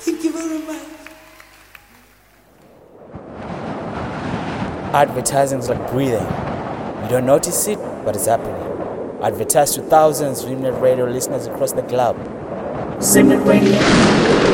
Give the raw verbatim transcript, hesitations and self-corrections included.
Thank you very much. Advertising is like breathing. You don't notice it, but it's happening. Advertise to thousands of Zimnet Radio listeners across the globe. Zimnet Radio.